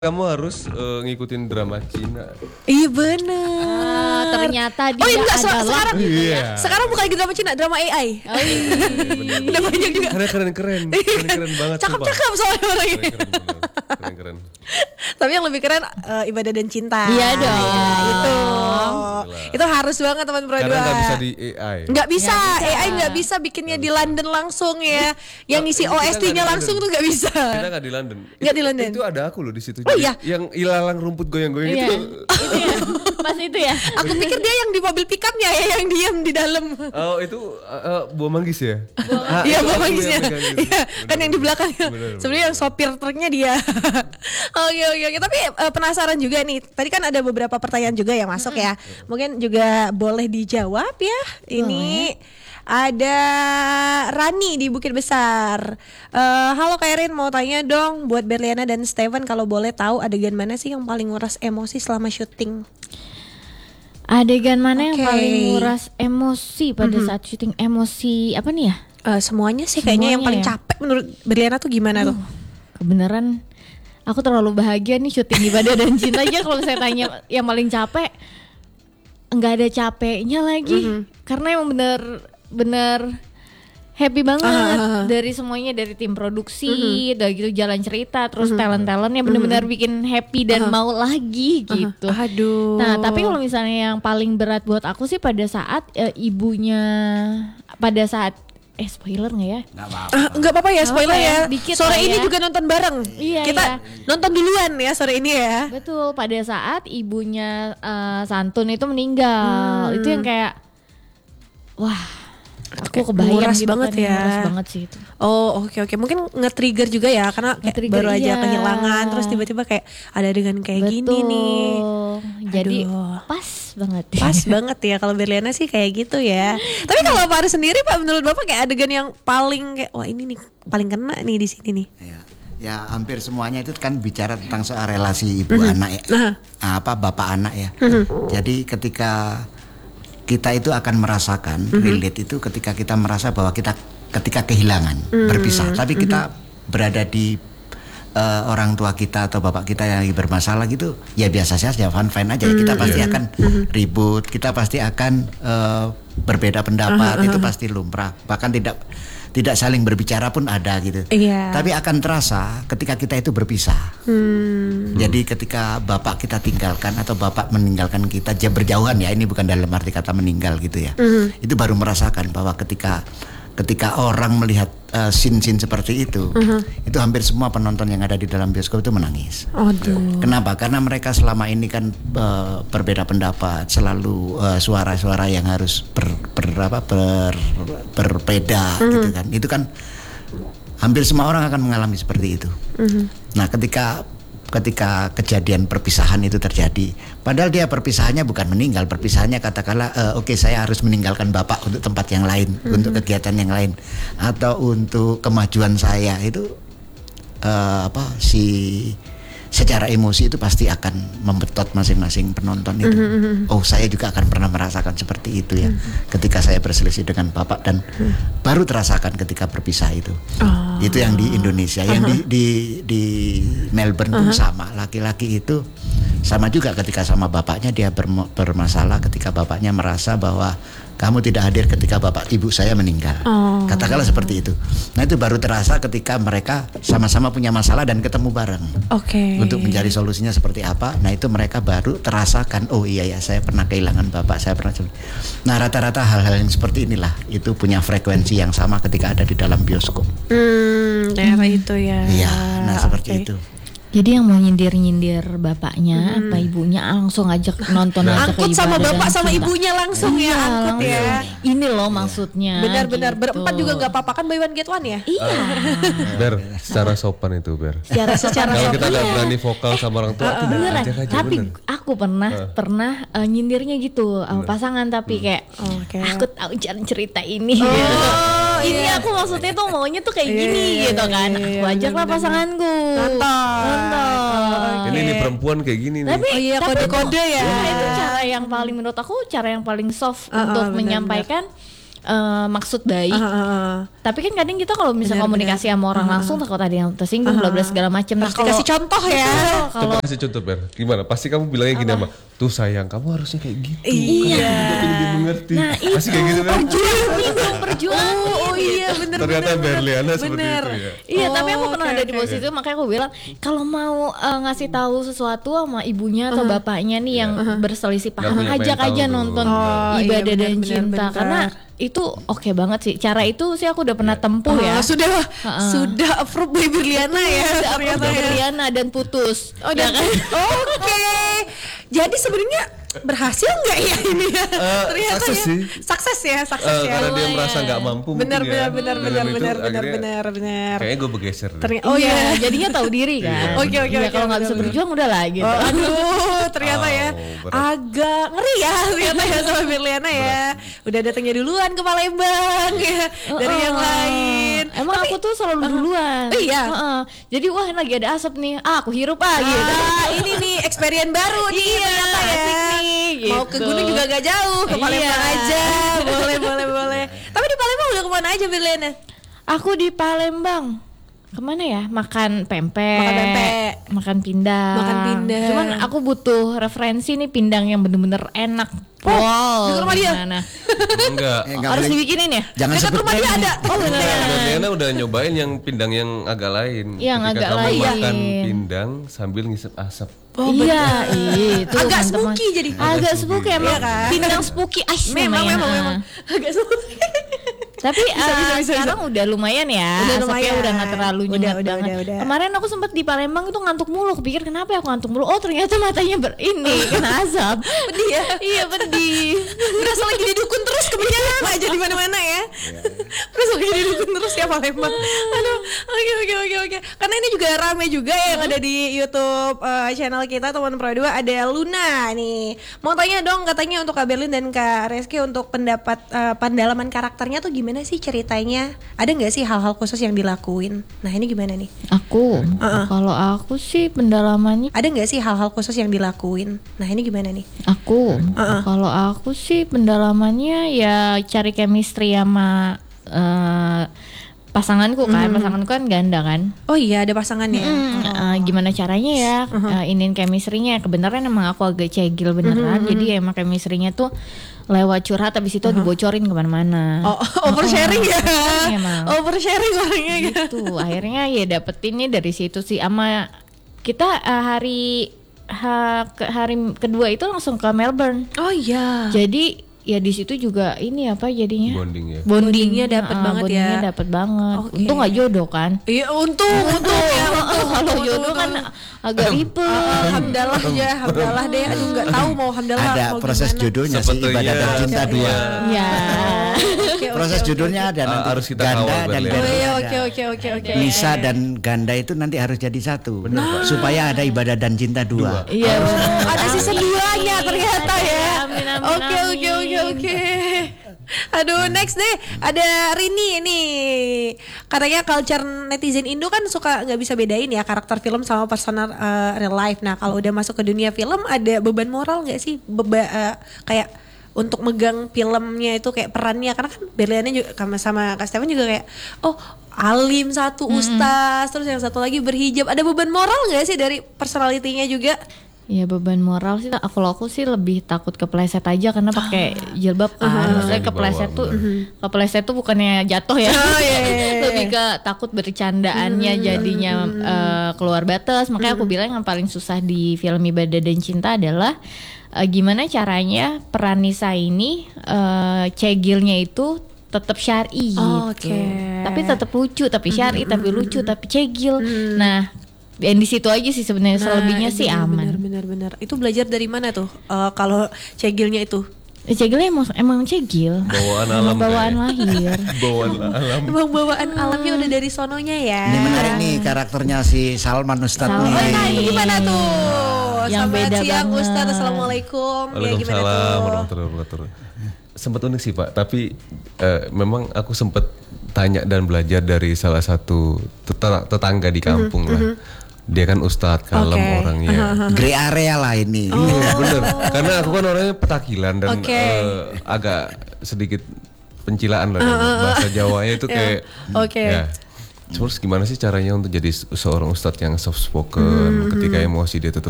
Kamu harus ngikutin drama Cina. Iya bener. Ternyata dia enggak, adalah sekarang Iya. sekarang bukan lagi drama Cina, drama AI. Oh, iya. Udah banyak juga. Karena keren banget. Cakep-cakep soalnya orangnya. Keren. Tapi yang lebih keren Ibadah dan Cinta. Iya dong. Itu. Gila. Itu harus banget teman berdua. Karena nggak bisa di AI. Nggak bisa. Nggak bisa. AI nggak bisa bikinnya di London langsung ya. Yang ngisi Kita OST-nya nggak di langsung London. tuh nggak bisa. Kita nggak di London. Nggak di London. Itu ada aku loh di situ. Oh iya? Yang ilalang rumput goyang-goyang Iya. itu. Itu ya. Pas itu ya. Aku pikir dia yang di mobil pickupnya ya, yang diam di dalam. Oh itu buah manggis ya? Iya, itu Bang aku Mangisnya. yang pegang gitu. Iya, kan yang di belakangnya. Bener. Sebenarnya yang sopir truknya dia. Oke. Tapi penasaran juga nih. Tadi kan ada beberapa pertanyaan juga yang masuk ya. Mungkin juga boleh dijawab ya. Ini ada Rani di Bukit Besar. Halo Kak Erin, mau tanya dong buat Berliana dan Steven, kalau boleh tahu adegan mana sih yang paling nguras emosi selama syuting? Adegan mana yang Oke. paling nguras emosi pada saat syuting? Emosi apa nih ya? Semuanya sih kayaknya yang paling Semuanya ya? capek menurut Berliana tuh gimana tuh? Kebenaran aku terlalu bahagia nih syuting Ibadah dan Cinta aja. Kalau saya tanya yang paling capek, nggak ada capeknya lagi. Karena emang bener happy banget dari semuanya, dari tim produksi, udah gitu jalan cerita, terus talent-talentnya bener-bener bikin happy dan mau lagi gitu. Aduh. Nah, tapi kalau misalnya yang paling berat buat aku sih pada saat ibunya, pada saat spoiler nggak ya? Enggak apa-apa ya, spoiler Apa ya? ya. Dikit Sore lah ini ya. juga nonton bareng. Iya, Kita iya. nonton duluan ya sore ini ya. Betul, pada saat ibunya Santun itu meninggal, itu yang kayak wah, aku kebayang Nguras gitu banget kan, ya. nguras banget sih itu. Oh oke. Mungkin nge-trigger juga ya, karena kayak Nge-trigger, baru aja iya. kehilangan, terus tiba-tiba kayak ada adegan kayak gini nih. Jadi Aduh. pas banget. Pas banget ya kalau Berliana sih kayak gitu ya. Tapi kalau Pak Aris sendiri Pak, menurut Bapak kayak adegan yang paling kayak wah ini nih paling kena nih di sini nih. Ya hampir semuanya itu kan bicara tentang soal relasi ibu anak ya. Bapak anak ya. Jadi ketika kita itu akan merasakan relate itu ketika kita merasa bahwa kita ketika kehilangan berpisah, tapi kita berada di orang tua kita atau bapak kita yang lagi bermasalah gitu, ya biasa saja, fine aja. Kita pasti akan ribut, kita pasti akan berbeda pendapat, itu pasti lumrah. Bahkan tidak saling berbicara pun ada gitu. Iya. Tapi akan terasa ketika kita itu berpisah. Jadi ketika bapak kita tinggalkan atau bapak meninggalkan kita berjauhan ya, ini bukan dalam arti kata meninggal gitu ya. Itu baru merasakan bahwa ketika orang melihat scene-scene seperti itu hampir semua penonton yang ada di dalam bioskop itu menangis. Aduh. Kenapa? Karena mereka selama ini kan berbeda pendapat, selalu suara-suara yang harus berbeda gitu kan. Itu kan hampir semua orang akan mengalami seperti itu. Nah, ketika kejadian perpisahan itu terjadi, padahal dia perpisahannya bukan meninggal, perpisahannya katakanlah oke, saya harus meninggalkan bapak untuk tempat yang lain, untuk kegiatan yang lain, atau untuk kemajuan saya itu secara emosi itu pasti akan membetot masing-masing penonton itu. Oh, saya juga akan pernah merasakan seperti itu ya, ketika saya berselisih dengan bapak dan baru terasakan ketika berpisah itu. Itu yang di Indonesia, yang di Melbourne pun sama. Laki-laki itu sama juga ketika sama bapaknya dia bermasalah, ketika bapaknya merasa bahwa kamu tidak hadir ketika bapak ibu saya meninggal. Katakanlah seperti itu. Nah, itu baru terasa ketika mereka sama-sama punya masalah dan ketemu bareng. Oke. Untuk mencari solusinya seperti apa. Nah, itu mereka baru terasakan, oh iya ya, saya pernah kehilangan bapak, saya pernah. Nah, rata-rata hal-hal yang seperti inilah itu punya frekuensi yang sama ketika ada di dalam bioskop. Ternyata itu ya. Iya, nah seperti itu. Jadi yang mau nyindir bapaknya apa ibunya langsung ajak nonton aja ke Angkut sama Ibadah bapak dan sama Cinta. ibunya langsung ya, angkut langsung. ya. Ini loh maksudnya. Benar-benar gitu. berempat juga nggak apa-apa kan, buy one get one ya. Iya. Ber, secara sopan itu Ber. Secara Kalau kita nggak iya. berani vokal sama orang tua, tidak Beneran, ajak aja, tapi bener. aku pernah nyindirnya gitu sama pasangan, tapi kayak Oke. aku tahu jalan cerita ini. Ini iya. aku maksudnya tuh maunya tuh kayak gini Iya, gitu kan. iya, Aku iya, ajaklah bener-bener. pasanganku. Nonton. Ini perempuan kayak gini nih. Tapi, Oh iya, tapi kode-kode ya. itu cara yang paling menurut aku cara yang paling soft untuk menyampaikan maksud baik. Tapi kan kadang kita kalau misalnya komunikasi sama orang langsung takut ada yang tersinggung, bla bla segala macam. Nah, Pasti kasih contoh ya. Coba kasih contoh Ber, gimana? Pasti kamu bilangnya gini sama, tuh sayang kamu harusnya kayak gitu. Iya. Tapi lebih mengerti. Nah, Pasti kayak gitu kan? perjuangan. Oh iya bener. Ternyata Berliana seperti Bener. itu ya. Iya, tapi aku pernah oke, ada di posisi itu, makanya aku bilang kalau mau ngasih tahu sesuatu sama ibunya atau bapaknya nih yang berselisih paham, punya ajak mental aja tuh. nonton Oh, iya, Ibadah dan benar, Cinta benar. karena itu oke banget sih. Cara itu sih aku udah pernah tempuh ya. Sudah approve by Berliana ya ternyata ya. Berliana dan putus. Oh, dan oke. Jadi sebenarnya berhasil nggak ya ini ya? Ternyata sukses ya. sih. Sukses ya, sukses ya. Karena dia merasa nggak mampu Benar mungkin ya. benar Film itu akhirnya benar. Kayaknya gue bergeser deh. Ternyata Oh iya, jadinya tahu diri kan. Iya, Oke, Ya, oke, kalau nggak bisa benar, berjuang udah lah gitu. Aduh, ternyata ya berat. agak ngeri ya ternyata ya sama Berliana ya. Udah datangnya duluan ke Palembang ya dari yang lain. Emang aku tuh selalu duluan. Iya. Jadi wah lagi ada asap nih. Aku hirup gitu. Ini nih experience baru nih ternyata ya. asik nih, Mau ke gitu. gunung juga gak jauh, ke Palembang Iya. aja. Boleh. Tapi di Palembang udah kemana aja Berliana? Aku di Palembang. Kemana ya? Makan pempek. Makan pempek. Makan pindang. Makan pindang. Cuman aku butuh referensi nih pindang yang bener-bener enak. di rumah dia? Gimana? Enggak. Nggak Harus boleh- dibikinin ya? Jangan Dekat sebut rumah dia brand. ada. Oh beneran. Berliana udah nyobain yang pindang yang agak lain. Yang Ketika agak kamu lain. makan pindang sambil ngisep asap. Iya, itu Agak mantep spooky banget. jadi. Agak spooky emang. Iya kan? Pindang spooky ice Memang namanya. agak spooky. Tapi bisa. sekarang udah lumayan ya. Udah Asapnya lumayan. udah nggak terlalu nyengat banget. Udah. Kemarin aku sempat di Palembang itu ngantuk mulu. Kepikir kenapa ya aku ngantuk mulu? Oh ternyata matanya ini kena asap. Pedih ya? Iya pedih. Berasa lagi di dukun terus kebenyangan aja di mana-mana ya. Berasa lagi di dukun terus ya Palembang. Aduh, oke. Karena ini juga rame juga ya yang ada di YouTube channel kita teman Pro 2 ada Luna nih. Mau tanya dong katanya untuk Kak Berlin dan Kak Reski untuk pendapat pendalaman karakternya tuh gimana sih ceritanya? Ada nggak sih hal-hal khusus yang dilakuin? Nah ini gimana nih? Aku, kalau aku sih pendalamannya. Ada nggak sih hal-hal khusus yang dilakuin? Nah ini gimana nih? Aku, kalau aku sih pendalamannya ya cari chemistry sama pasanganku kan. Pasanganku kan ganda kan. Oh iya ada pasangannya. Gimana caranya ya iniin chemistry-nya. Kebenaran emang aku agak cegil beneran. Jadi emang chemistry-nya tuh lewat curhat habis itu dibocorin kemana-mana. Oh, oversharing ya. Emang. Oversharing orangnya ya. Gitu. Akhirnya ya dapetinnya dari situ sih. Sama kita hari kedua itu langsung ke Melbourne. Oh iya. Jadi ya di situ juga ini apa jadinya? Bonding ya. Bondingnya dapet banget ya. Bondingnya dapet banget. Oke. Untung gak jodoh kan? Iya untung ya. Kalau jodoh kan agak ribet. Alhamdulillah ya, alhamdulillah deh. Aduh nggak tahu mau alhamdulillah Ada mau proses gimana. jodohnya sih Sebetulnya, Ibadah dan Cinta 2. iya. Ya. Oke, Proses oke, jodohnya ada nanti harus kita Ganda kawal, dan Berliana. Oh Berli iya ada. oke. Nisa dan Ganda itu nanti harus jadi satu supaya ada Ibadah dan Cinta 2. Iya. Ada season 2-nya ternyata ya. Amin, amin, Oke. Aduh, next deh ada Rini nih. Katanya culture netizen Indo kan suka nggak bisa bedain ya karakter film sama personal real life. Nah, kalau udah masuk ke dunia film ada beban moral nggak sih? Kayak untuk megang filmnya itu kayak perannya karena kan Berliana juga sama Kak Stefan juga kayak alim satu ustaz terus yang satu lagi berhijab. Ada beban moral nggak sih dari personalitinya juga? Ya beban moral sih kalau aku sih lebih takut kepleset aja karena pakai jilbab kan. Maksudnya kepleset tuh bukannya jatuh ya. Lebih ke takut bercandaannya jadinya keluar batas. Makanya aku bilang yang paling susah di film Ibadah dan Cinta adalah gimana caranya peran Nisa ini cegilnya itu tetap syar'i gitu. Tapi tetap lucu, tapi syar'i, tapi lucu, tapi cegil. Nah, yang di situ aja sih sebenarnya selebihnya sih aman. Benar. Itu belajar dari mana tuh? Kalau cegilnya itu? Cegilnya emang cegil. Bawaan alam Bawaan kayaknya. lahir. Bawaan alam. Emang bawaan alamnya udah dari sononya ya. Ini menarik nih karakternya si Salman Ustadz Salman. nih. Nah, ini gimana tuh? Yang Selamat beda siang banget. Ustaz, Assalamualaikum. Ya gimana Waalaikumsalam tuh? warahmatullahi wabarakatuh. Sempat unik sih Pak, tapi memang aku sempat tanya dan belajar dari salah satu tetangga di kampung lah. Dia kan ustadz kalem orangnya. Grey area lah ini. Iya bener, karena aku kan orangnya petakilan dan Oke. agak sedikit pencilaan lah. Bahasa Jawanya itu kayak Oke. ya. Terus gimana sih caranya untuk jadi seorang ustadz yang soft spoken ketika emosi dia tetap